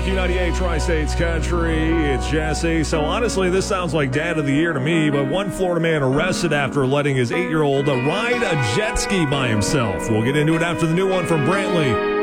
Q98 Tri-States Country. It's Jesse. So honestly, this sounds like Dad of the Year to me, but one Florida man arrested after letting his 8-year-old ride a jet ski by himself. We'll get into it after the new one from Brantley.